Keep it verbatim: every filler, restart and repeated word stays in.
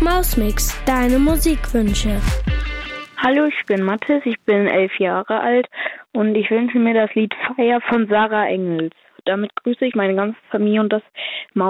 Mausmix, deine Musikwünsche. Hallo, ich bin Mathis, ich bin elf Jahre alt und ich wünsche mir das Lied Feier von Sarah Engels. Damit grüße ich meine ganze Familie und das Maus.